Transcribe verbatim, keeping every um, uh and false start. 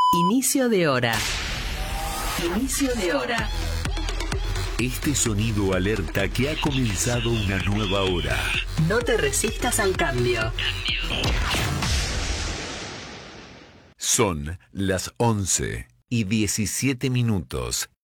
Inicio de hora. Inicio de hora. Este sonido alerta que ha comenzado una nueva hora. No te resistas al cambio. Son las once y diecisiete minutos.